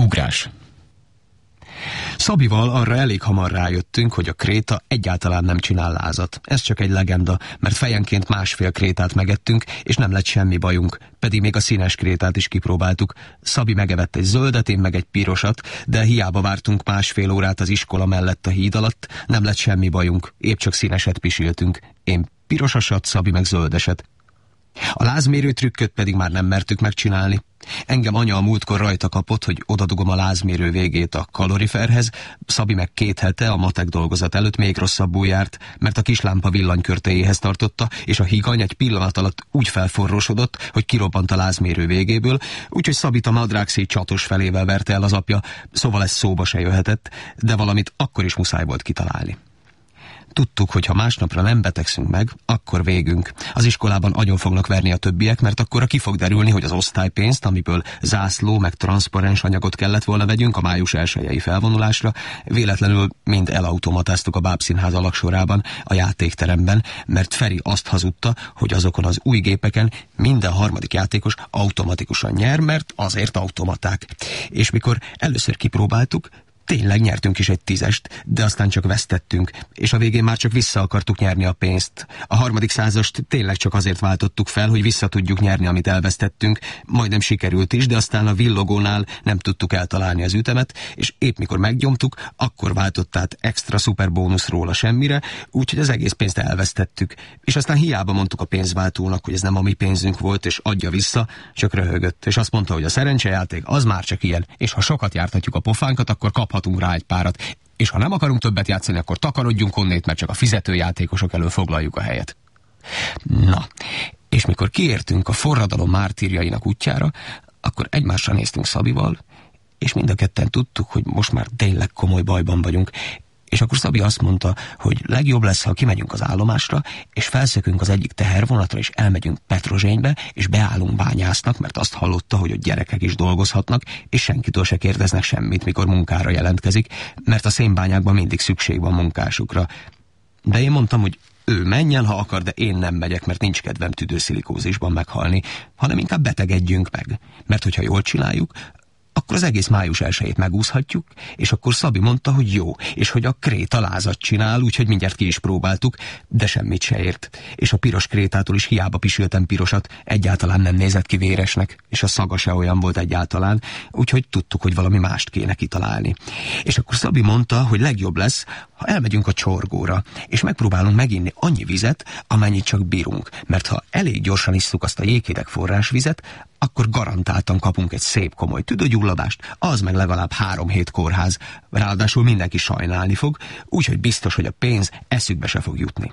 Ugrás. Szabival arra elég hamar rájöttünk, hogy a kréta egyáltalán nem csinál lázat. Ez csak egy legenda, mert fejenként másfél krétát megettünk, és nem lett semmi bajunk, pedig még a színes krétát is kipróbáltuk. Szabi megevett egy zöldet, én meg egy pirosat, de hiába vártunk másfél órát az iskola mellett a híd alatt, nem lett semmi bajunk, épp csak színeset pisiltünk. Én pirosasat, Szabi meg zöldeset. A lázmérő trükköt pedig már nem mertük megcsinálni. Engem anya a múltkor rajta kapott, hogy odadugom a lázmérő végét a kaloriferhez, Szabi meg 2 hete a matek dolgozat előtt még rosszabbul járt, mert a kislámpa villanykörtejéhez tartotta, és a higany egy pillanat alatt úgy felforrósodott, hogy kirobbant a lázmérő végéből, úgyhogy Szabit a madrágszék csatos felével verte el az apja, szóval ez szóba se jöhetett, de valamit akkor is muszáj volt kitalálni. Tudtuk, hogy ha másnapra nem betegszünk meg, akkor végünk. Az iskolában agyon fognak verni a többiek, mert akkorra ki fog derülni, hogy az osztálypénzt, amiből zászló meg transzparens anyagot kellett volna vegyünk a május 1-i felvonulásra, véletlenül mind elautomatáztuk a bábszínház alagsorában, a játékteremben, mert Feri azt hazudta, hogy azokon az új gépeken minden harmadik játékos automatikusan nyer, mert azért automaták. És mikor először kipróbáltuk, tényleg nyertünk is egy 10-est, de aztán csak vesztettünk, és a végén már csak vissza akartuk nyerni a pénzt. A harmadik százast tényleg csak azért váltottuk fel, hogy vissza tudjuk nyerni, amit elvesztettünk. Majdnem sikerült is, de aztán a villogónál nem tudtuk eltalálni az ütemet, és épp mikor meggyomtuk, akkor váltott át extra szuper bónuszról a semmire, úgyhogy az egész pénzt elvesztettük. És aztán hiába mondtuk a pénzváltónak, hogy ez nem a mi pénzünk volt, és adja vissza, csak röhögött, és azt mondta, hogy a szerencsejáték az már csak ilyen, és ha sokat jártatjuk a pofánkat, akkor kaphatunk rá egy párat, és ha nem akarunk többet játszani, akkor takarodjunk onnét, mert csak a fizetőjátékosok elől foglaljuk a helyet. Na, és mikor kiértünk a forradalom mártírjainak útjára, akkor egymásra néztünk Szabival, és mind a ketten tudtuk, hogy most már tényleg komoly bajban vagyunk, és akkor Szabi azt mondta, hogy legjobb lesz, ha kimegyünk az állomásra, és felszökünk az egyik tehervonatra, és elmegyünk Petrozsénybe, és beállunk bányásznak, mert azt hallotta, hogy a gyerekek is dolgozhatnak, és senkitől se kérdeznek semmit, mikor munkára jelentkezik, mert a szénbányákban mindig szükség van munkásukra. De én mondtam, hogy ő menjen, ha akar, de én nem megyek, mert nincs kedvem tüdőszilikózisban meghalni, hanem inkább betegedjünk meg, mert hogyha jól csináljuk, akkor az egész május 1-ét megúszhatjuk, és akkor Szabi mondta, hogy jó, és hogy a kréta lázat csinál, úgyhogy mindjárt ki is próbáltuk, de semmit se ért. És a piros krétától is hiába pisiltem pirosat, egyáltalán nem nézett ki véresnek, és a szaga se olyan volt egyáltalán, úgyhogy tudtuk, hogy valami mást kéne kitalálni. És akkor Szabi mondta, hogy legjobb lesz, ha elmegyünk a csorgóra, és megpróbálunk meginni annyi vizet, amennyit csak bírunk, mert ha elég gyorsan isszuk azt a jéghideg forrásvizet, akkor garantáltan kapunk egy szép komoly tüdőgyulladást, az meg legalább 3 hét kórház. Ráadásul mindenki sajnálni fog, úgyhogy biztos, hogy a pénz eszükbe se fog jutni.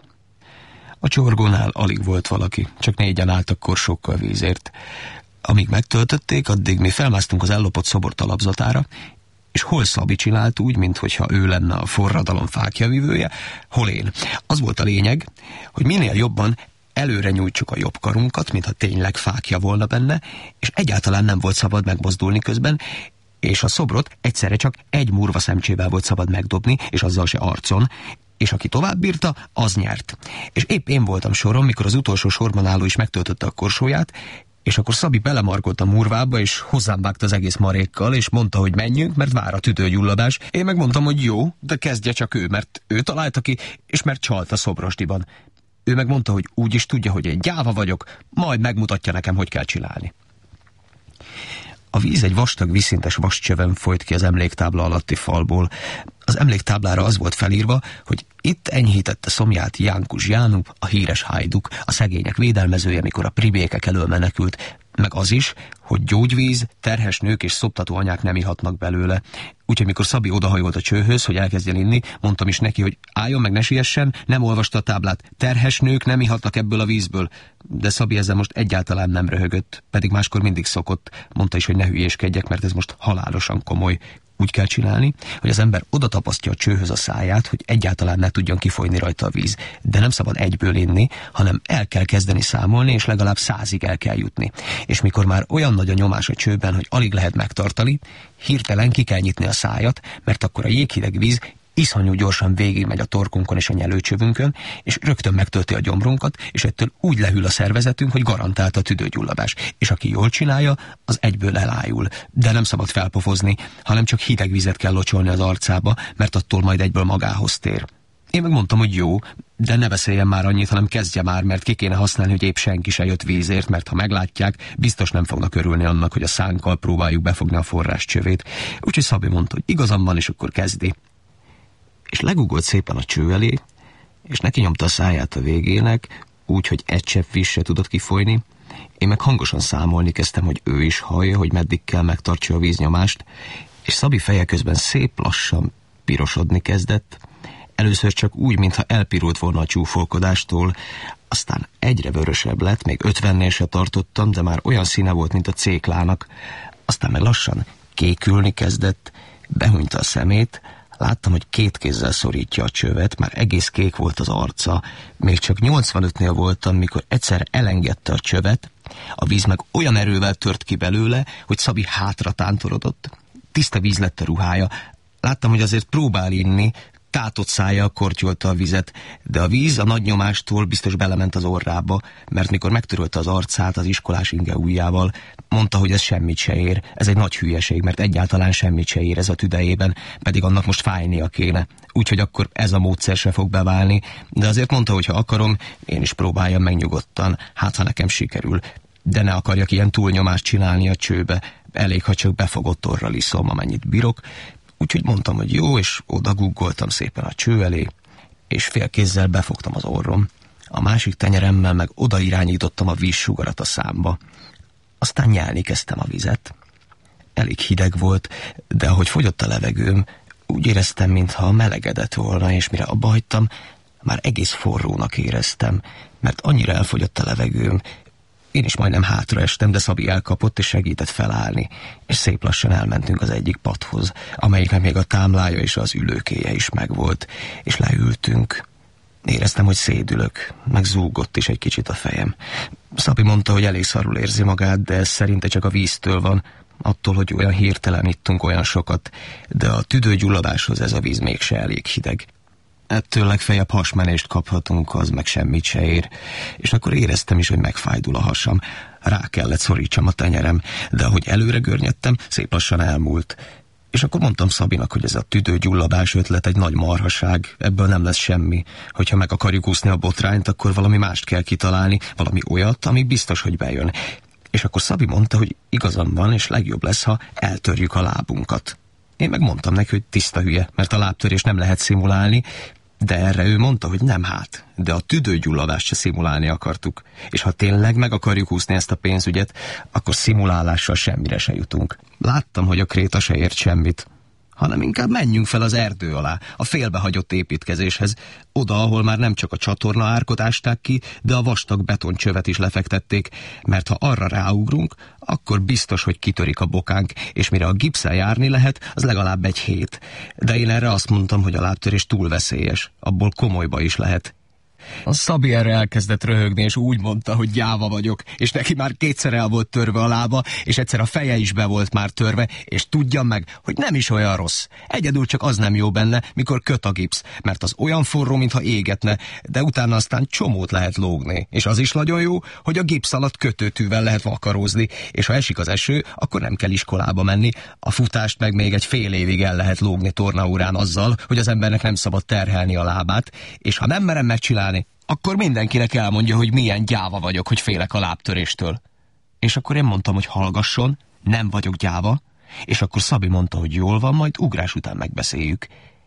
A csorgónál alig volt valaki, csak 4-en álltak korsókkal vízért. Amíg megtöltötték, addig mi felmásztunk az ellopott szobor talapzatára, és hol Szabi csinált úgy, minthogyha ő lenne a forradalom fáklyavivője, hol én. Az volt a lényeg, hogy minél jobban előre nyújtsuk a jobb karunkat, mintha tényleg fákja volna benne, és egyáltalán nem volt szabad megmozdulni közben, és a szobrot egyszerre csak egy murva szemcsével volt szabad megdobni, és azzal se arcon, és aki tovább bírta, az nyert. És épp én voltam soron, mikor az utolsó sorban álló is megtöltötte a korsóját, és akkor Szabi belemarkolt a murvába, és hozzám vágta az egész marékkal, és mondta, hogy menjünk, mert vár a tüdőgyulladás. Én megmondtam, hogy jó, de kezdje csak ő, mert ő találta ki, és mert csalt a szobrosdiban. Ő megmondta, hogy úgy is tudja, hogy én gyáva vagyok, majd megmutatja nekem, hogy kell csinálni. A víz egy vastag, vízszintes vascsöven folyt ki az emléktábla alatti falból. Az emléktáblára az volt felírva, hogy itt enyhítette szomját Jánkus Jánup, a híres hajduk, a szegények védelmezője, mikor a pribékek elől menekült, meg az is, hogy gyógyvíz, terhes nők és szoptató anyák nem ihatnak belőle. Úgyhogy mikor Szabi odahajolt a csőhöz, hogy elkezdjen inni, mondtam is neki, hogy álljon meg, ne siessen, nem olvasta a táblát, terhes nők nem ihatnak ebből a vízből. De Szabi ezzel most egyáltalán nem röhögött, pedig máskor mindig szokott. Mondta is, hogy ne hülyéskedjek, mert ez most halálosan komoly. Úgy kell csinálni, hogy az ember oda tapasztja a csőhöz a száját, hogy egyáltalán ne tudjon kifolyni rajta a víz. De nem szabad egyből inni, hanem el kell kezdeni számolni, és legalább 100-ig el kell jutni. És mikor már olyan nagy a nyomás a csőben, hogy alig lehet megtartani, hirtelen ki kell nyitni a szájat, mert akkor a jéghideg víz Iszonyú gyorsan végigmegy a torkunkon és a nyelőcsövünkön, és rögtön megtölti a gyomrunkat, és ettől úgy lehűl a szervezetünk, hogy garantált a tüdőgyulladás. És aki jól csinálja, az egyből elájul. De nem szabad felpofozni, hanem csak hideg vizet kell locsolni az arcába, mert attól majd egyből magához tér. Én meg mondtam, hogy jó, de ne beszéljen már annyit, hanem kezdje már, mert ki kéne használni, hogy épp senki se jött vízért, mert ha meglátják, biztos nem fognak örülni annak, hogy a szánkkal próbáljuk befogni a forrás csövét. Úgyhogy Szabi mondta, hogy igazam van, és akkor kezdi. És legugolt szépen a cső elé, és neki nyomta a száját a végének, úgy, hogy egy csepp víz se tudott kifolyni. Én meg hangosan számolni kezdtem, hogy ő is hallja, hogy meddig kell megtartsa a víznyomást, és Szabi feje közben szép lassan pirosodni kezdett. Először csak úgy, mintha elpirult volna a csúfolkodástól, aztán egyre vörösebb lett, még 50-nél se tartottam, de már olyan színe volt, mint a céklának. Aztán meg lassan kékülni kezdett, behunyta a szemét, láttam, hogy 2 kézzel szorítja a csövet, már egész kék volt az arca. Még csak 85-nél voltam, mikor egyszer elengedte a csövet, a víz meg olyan erővel tört ki belőle, hogy Szabi hátra tántorodott. Tiszta víz lett a ruhája. Láttam, hogy azért próbál inni, tátott szájjal kortyolta a vizet, de a víz a nagy nyomástól biztos belement az orrába, mert mikor megtörölte az arcát az iskolás inge ujjával, mondta, hogy ez semmit se ér. Ez egy nagy hülyeség, mert egyáltalán semmit se ér ez a tüdejében, pedig annak most fájnia kéne. Úgyhogy akkor ez a módszer se fog beválni, de azért mondta, hogy ha akarom, én is próbáljam meg nyugodtan, hát ha nekem sikerül. De ne akarjak ilyen túlnyomást csinálni a csőbe, elég, ha csak befogott orral iszom, amennyit bírok. Úgyhogy mondtam, hogy jó, és oda guggoltam szépen a cső elé, és félkézzel befogtam az orrom. A másik tenyeremmel meg oda irányítottam a vízsugarat a számba. Aztán nyelni kezdtem a vizet. Elég hideg volt, de ahogy fogyott a levegőm, úgy éreztem, mintha melegedett volna, és mire abba hagytam, már egész forrónak éreztem, mert annyira elfogyott a levegőm. Én is majdnem hátraestem, de Szabi elkapott és segített felállni, és szép lassan elmentünk az egyik padhoz, amelyiknek még a támlája és az ülőkéje is megvolt, és leültünk. Éreztem, hogy szédülök, meg zúgott is egy kicsit a fejem. Szabi mondta, hogy elég szarul érzi magát, de ez szerinte csak a víztől van, attól, hogy olyan hirtelen ittunk olyan sokat, de a tüdőgyulladáshoz ez a víz mégse elég hideg. Ettől legfeljebb hasmenést kaphatunk, az meg semmit se ér. És akkor éreztem is, hogy megfájdul a hasam. Rá kellett szorítsam a tenyerem, de ahogy előre görnyedtem, szép lassan elmúlt. És akkor mondtam Szabinak, hogy ez a tüdőgyulladás ötlet egy nagy marhaság, ebből nem lesz semmi. Hogyha meg akarjuk úszni a botrányt, akkor valami mást kell kitalálni, valami olyat, ami biztos, hogy bejön. És akkor Szabi mondta, hogy igazam van, és legjobb lesz, ha eltörjük a lábunkat. Én meg mondtam neki, hogy tiszta hülye, mert a lábtörés nem lehet szimulálni, de erre ő mondta, hogy nem hát, de a tüdőgyulladást se szimulálni akartuk. És ha tényleg meg akarjuk úszni ezt a pénzügyet, akkor szimulálással semmire se jutunk. Láttam, hogy a kréta se ért semmit, hanem inkább menjünk fel az erdő alá, a félbehagyott építkezéshez, oda, ahol már nem csak a csatorna árkot ásták ki, de a vastag betoncsövet is lefektették, mert ha arra ráugrunk, akkor biztos, hogy kitörik a bokánk, és mire a gipszel járni lehet, az legalább egy hét. De én erre azt mondtam, hogy a lábtörés túl veszélyes, abból komolyba is lehet. A Szabi erre elkezdett röhögni, és úgy mondta, hogy gyáva vagyok, és neki már 2-szer el volt törve a lába, és egyszer a feje is be volt már törve, és tudjam meg, hogy nem is olyan rossz. Egyedül csak az nem jó benne, mikor köt a gipsz, mert az olyan forró, mintha égetne, de utána aztán csomót lehet lógni. És az is nagyon jó, hogy a gipsz alatt kötőtűvel lehet vakarózni, és ha esik az eső, akkor nem kell iskolába menni. A futást meg még egy fél évig el lehet lógni tornaórán azzal, hogy az embernek nem szabad terhelni a lábát, és ha nem merem megcsinálni, akkor mindenkinek elmondja, hogy milyen gyáva vagyok, hogy félek a lábtöréstől. És akkor én mondtam, hogy hallgasson, nem vagyok gyáva, és akkor Szabi mondta, hogy jól van, majd ugrás után megbeszéljük,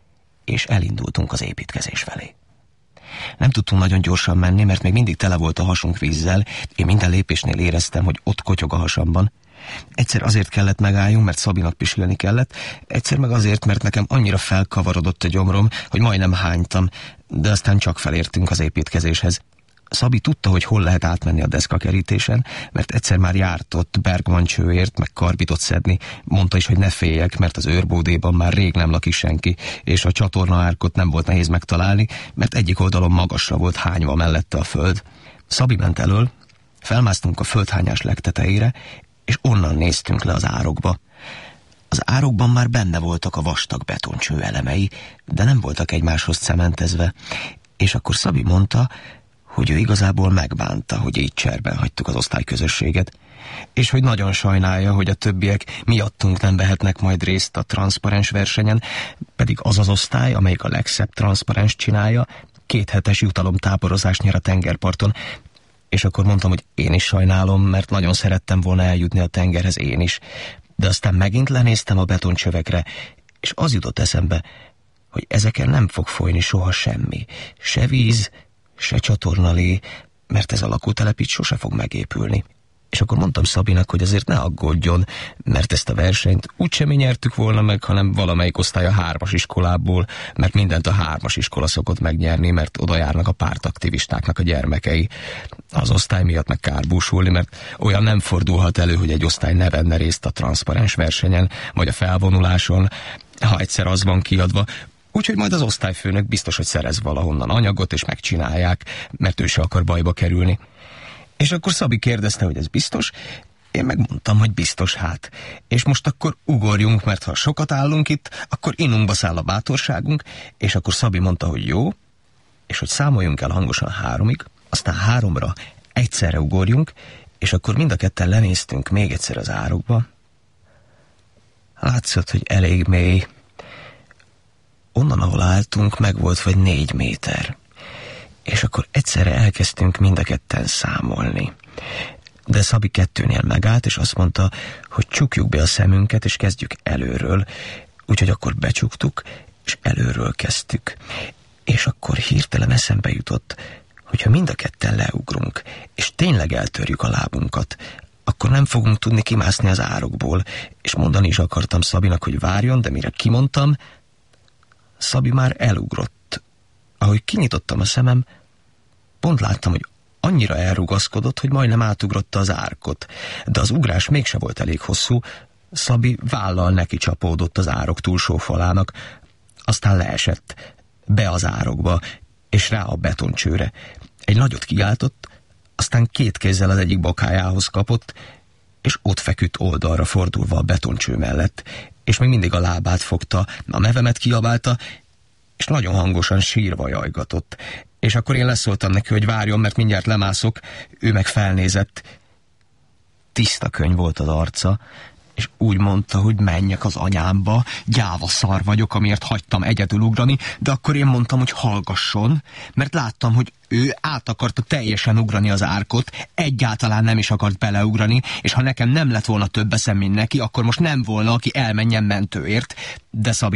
és elindultunk az építkezés felé. Nem tudtunk nagyon gyorsan menni, mert még mindig tele volt a hasunk vízzel, én minden lépésnél éreztem, hogy ott kotyog a hasamban. Egyszer azért kellett megálljunk, mert Szabinak pisilni kellett, egyszer meg azért, mert nekem annyira felkavarodott a gyomrom, hogy majdnem hánytam, de aztán csak felértünk az építkezéshez. Szabi tudta, hogy hol lehet átmenni a deszkakerítésen, mert egyszer már járt ott Bergman csőért, meg karbitot szedni. Mondta is, hogy ne féljek, mert az őrbódéban már rég nem lakik senki, és a csatornaárkot nem volt nehéz megtalálni, mert egyik oldalon magasra volt hányva mellette a föld. Szabi ment elől, felmásztunk a földhányás legtetejére, és onnan néztünk le az árokba. Az árokban már benne voltak a vastag betoncső elemei, de nem voltak egymáshoz cementezve, és akkor Szabi mondta, hogy ő igazából megbánta, hogy így cserben hagytuk az osztályközösséget, és hogy nagyon sajnálja, hogy a többiek miattunk nem vehetnek majd részt a transzparens versenyen, pedig az az osztály, amelyik a legszebb transzparens csinálja, 2 hetes jutalomtáborozást nyer a tengerparton. És akkor mondtam, hogy én is sajnálom, mert nagyon szerettem volna eljutni a tengerhez én is. De aztán megint lenéztem a betoncsövekre, és az jutott eszembe, hogy ezeken nem fog folyni soha semmi. Se víz, se csatornalé, mert ez a lakótelep itt sose fog megépülni. És akkor mondtam Szabinak, hogy azért ne aggódjon, mert ezt a versenyt úgysem mi nyertük volna meg, hanem valamelyik osztály a 3-as iskolából, mert mindent a 3-as iskola szokott megnyerni, mert oda járnak a pártaktivistáknak a gyermekei. Az osztály miatt meg kár búsulni, mert olyan nem fordulhat elő, hogy egy osztály ne venne részt a transzparens versenyen, vagy a felvonuláson, ha egyszer az van kiadva. Úgyhogy majd az osztályfőnök biztos, hogy szerez valahonnan anyagot, és megcsinálják, mert ő se akar bajba kerülni. És akkor Szabi kérdezte, hogy ez biztos, én megmondtam, hogy biztos hát. És most akkor ugorjunk, mert ha sokat állunk itt, akkor innunkba száll a bátorságunk, és akkor Szabi mondta, hogy jó, és hogy számoljunk el hangosan 3-ig, aztán 3-ra egyszerre ugorjunk, és akkor mind a ketten lenéztünk még egyszer az árokba. Látszott, hogy elég mély. Onnan, ahol álltunk, meg volt vagy 4 méter. És akkor egyszerre elkezdtünk mind a ketten számolni. De Szabi 2-nél megállt, és azt mondta, hogy csukjuk be a szemünket, és kezdjük előről. Úgyhogy akkor becsuktuk, és előről kezdtük. És akkor hirtelen eszembe jutott, hogyha mind a ketten leugrunk, és tényleg eltörjük a lábunkat, akkor nem fogunk tudni kimászni az árokból, és mondani is akartam Szabinak, hogy várjon, de mire kimondtam, Szabi már elugrott. Ahogy kinyitottam a szemem, pont láttam, hogy annyira elrugaszkodott, hogy majdnem átugrotta az árkot, de az ugrás mégse volt elég hosszú, Szabi vállal neki csapódott az árok túlsó falának, aztán leesett be az árokba, és rá a betoncsőre. Egy nagyot kiáltott, aztán 2 kézzel az egyik bokájához kapott, és ott feküdt oldalra fordulva a betoncső mellett, és még mindig a lábát fogta, a nevemet kiabálta, és nagyon hangosan sírva jajgatott. És akkor én leszóltam neki, hogy várjon, mert mindjárt lemászok, ő meg felnézett. Tiszta könny volt az arca, és úgy mondta, hogy menjek az anyámba, gyáva szar vagyok, amiért hagytam egyedül ugrani, de akkor én mondtam, hogy hallgasson, mert láttam, hogy ő át akarta teljesen ugrani az árkot, egyáltalán nem is akart beleugrani, és ha nekem nem lett volna több eszem, mint neki, akkor most nem volna, aki elmenjen mentőért, de Szabi